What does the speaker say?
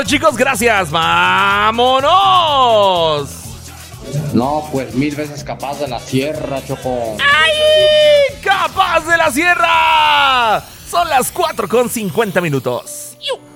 Chicos, gracias. ¡Vámonos! No, pues 1000 veces capaz de la sierra, Choco. ¡Ay! ¡Capaz de la sierra! Son las 4:50.